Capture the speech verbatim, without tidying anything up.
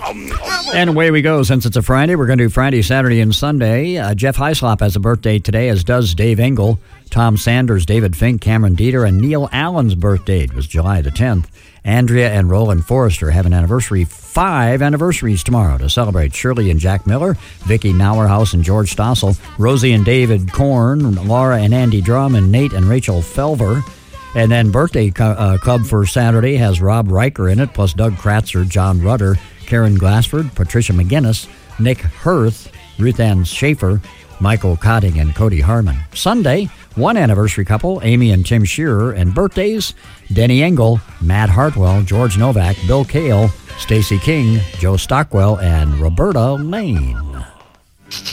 And away we go. Since it's a Friday, we're going to do Friday, Saturday, and Sunday. Uh, Jeff Hyslop has a birthday today, as does Dave Engel, Tom Sanders, David Fink, Cameron Dieter, and Neil Allen's birthday was July the tenth. Andrea and Roland Forrester have an anniversary, five anniversaries tomorrow to celebrate. Shirley and Jack Miller, Vicky Nauerhaus and George Stossel, Rosie and David Korn, Laura and Andy Drum, and Nate and Rachel Felver. And then birthday uh, club for Saturday has Rob Riker in it, plus Doug Kratzer, John Rudder, Karen Glassford, Patricia McGinnis, Nick Hirth, Ruth Ann Schaefer, Michael Cotting, and Cody Harmon. Sunday, one anniversary couple, Amy and Tim Shearer, and birthdays, Denny Engel, Matt Hartwell, George Novak, Bill Kale, Stacy King, Joe Stockwell, and Roberta Lane.